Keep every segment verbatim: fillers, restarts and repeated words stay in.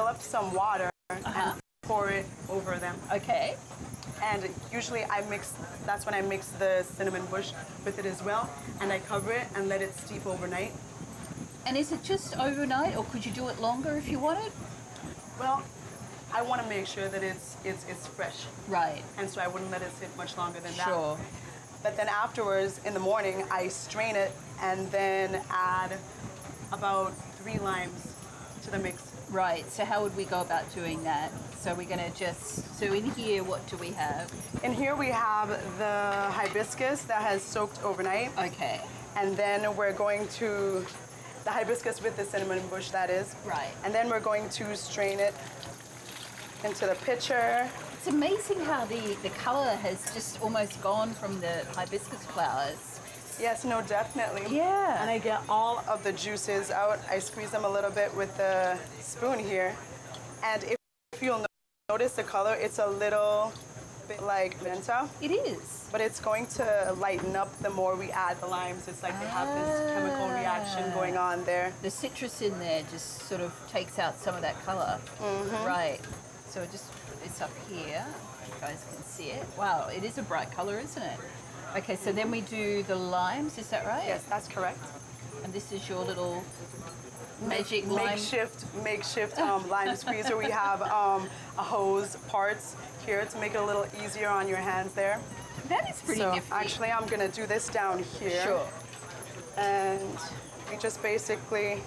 boil up some water Uh-huh. and pour it over them. Okay. And usually I mix, that's when I mix the cinnamon bush with it as well. And I cover it and let it steep overnight. And is it just overnight, or could you do it longer if you wanted? Well, I want to make sure that it's, it's, it's fresh. Right. And so I wouldn't let it sit much longer than that. Sure. But then afterwards, in the morning, I strain it and then add about three limes to the mix. Right. So how would we go about doing that? So we're going to just, so in here, what do we have? In here we have the hibiscus that has soaked overnight. Okay. And then we're going to, the hibiscus with the cinnamon bush, that is. Right. And then we're going to strain it into the pitcher. It's amazing how the, the color has just almost gone from the hibiscus flowers. Yes, no, definitely. Yeah. And I get all of the juices out. I squeeze them a little bit with the spoon here. And if, if you'll notice the color, it's a little bit like Venta. It is. But it's going to lighten up the more we add the limes. It's like they have this chemical reaction going on there. The citrus in there just sort of takes out some of that color. Mm-hmm. Right. So I just put this up here. You guys can see it. Wow, it is a bright color, isn't it? Okay, so then we do the limes, is that right? Yes, that's correct. And this is your little magic lime. Makeshift, makeshift um, lime squeezer. We have um, a hose parts here to make it a little easier on your hands there. That is pretty so nifty. Actually, I'm gonna do this down here. Sure. And we just basically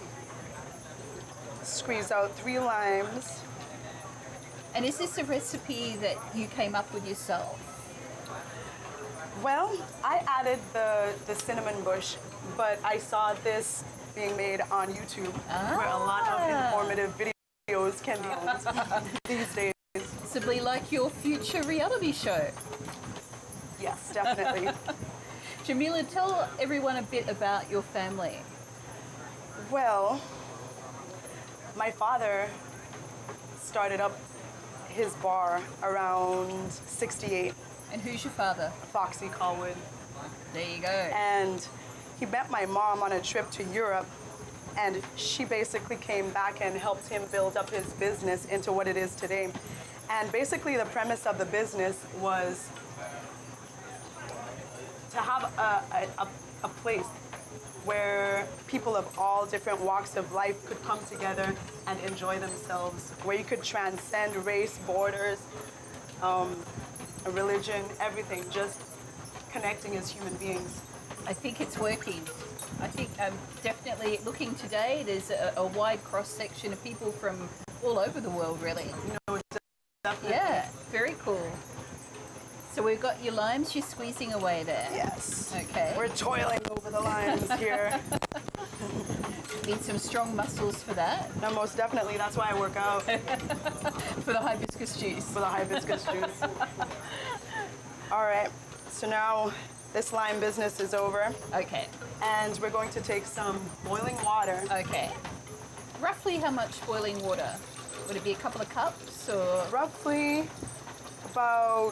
squeeze out three limes. And is this a recipe that you came up with yourself? Well, I added the, the cinnamon bush, but I saw this being made on YouTube, ah. where a lot of informative videos can be found these days. Possibly like your future reality show. Yes, definitely. Jamila, tell everyone a bit about your family. Well, my father started up his bar around sixty-eight. And who's your father? Foxy Colwood. There you go. And he met my mom on a trip to Europe, and she basically came back and helped him build up his business into what it is today. And basically the premise of the business was to have a, a, a place where people of all different walks of life could come together and enjoy themselves, where you could transcend race, borders, um, religion, everything, just connecting as human beings. I think it's working. I think um, definitely looking today, there's a, a wide cross-section of people from all over the world, really. No, definitely. Yeah, very cool. So we've got your limes, you're squeezing away there. Yes. Okay. We're toiling over the limes here. Need some strong muscles for that. No, most definitely. That's why I work out. For the hibiscus juice. For the hibiscus juice. All right. So now this lime business is over. Okay. And we're going to take some boiling water. Okay. Roughly how much boiling water? Would it be a couple of cups or? Roughly about,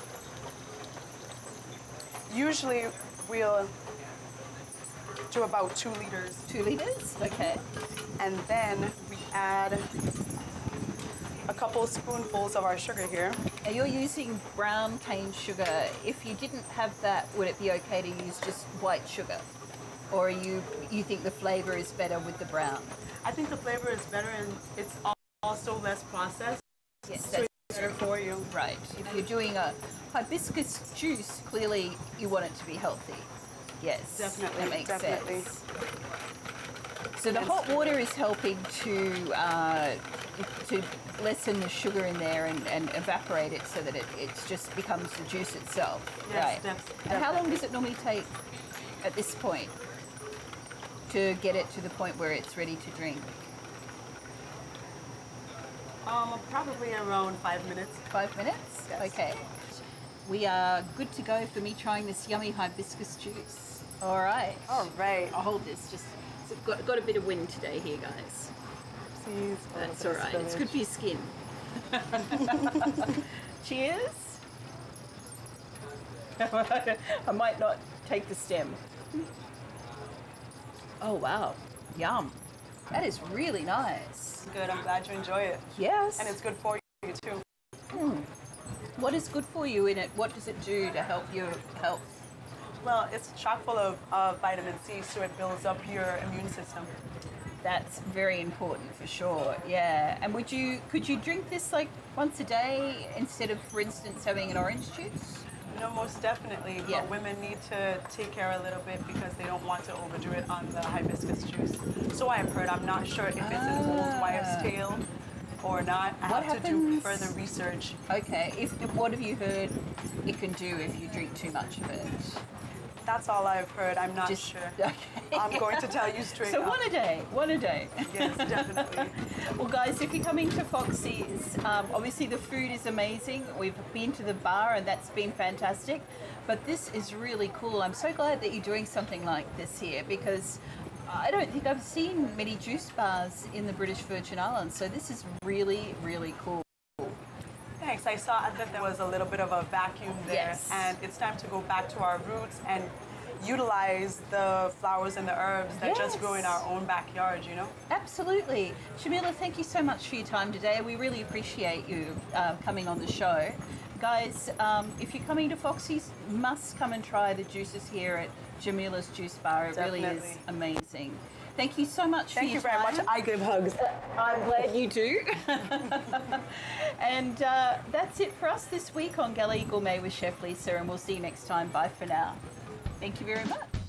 usually we'll do about two liters. Two liters? Okay. And then we add a couple spoonfuls of our sugar here. And you're using brown cane sugar. If you didn't have that, would it be okay to use just white sugar? Or you you think the flavor is better with the brown? I think the flavor is better, and it's also less processed. Yes, so that's it's better for you. Right. If you're doing a hibiscus juice, clearly you want it to be healthy. Yes, Definitely, that makes definitely. sense. So the hot water is helping to uh, to lessen the sugar in there and, and evaporate it so that it it just becomes the juice itself. Yes, right. def- And how long does it normally take at this point to get it to the point where it's ready to drink? Um, probably around five minutes. Five minutes? Yes. Okay. We are good to go for me trying this yummy hibiscus juice. All right. All right. I'll hold this. Just it's got, got a bit of wind today here, guys. Please. That's all right. It's good for your skin. Cheers. I might not take the stem. Oh, wow. Yum. That is really nice. Good, I'm glad you enjoy it. Yes. And it's good for you too. Mm. What is good for you in it? What does it do to help your health? Well, it's chock full of, of vitamin C, so it builds up your immune system. That's very important for sure. Yeah. And would you could you drink this like once a day instead of, for instance, having an orange juice? No, most definitely. Yeah. But women need to take care a little bit because they don't want to overdo it on the hibiscus juice. So I've heard. I'm not sure if it's an old Ah. wives' tale or not. I What have to do happens- further research. Okay. If, if what have you heard it can do if you drink too much of it? That's all I've heard. I'm not Just- sure. Okay. I'm going to tell you straight So up. one a day, one a day. Yes, definitely. Well, guys, if you're coming to Foxy's, um, obviously the food is amazing. We've been to the bar and that's been fantastic. But this is really cool. I'm so glad that you're doing something like this here because I don't think I've seen many juice bars in the British Virgin Islands. So this is really, really cool. Thanks. I saw that there was a little bit of a vacuum there, Yes. and it's time to go back to our roots and utilize the flowers and the herbs that just grow in Yes. our own backyard, you know? Absolutely. Shamila, thank you so much for your time today. We really appreciate you uh, coming on the show. Guys, um, if you're coming to Foxy's, must come and try the juices here at Jamila's Juice Bar. It really is Definitely. amazing. Thank you so much Thank for you your very time. much. I give hugs. I'm glad you do. And uh, that's it for us this week on Galley Gourmet with Chef Lisa, and we'll see you next time. Bye for now. Thank you very much.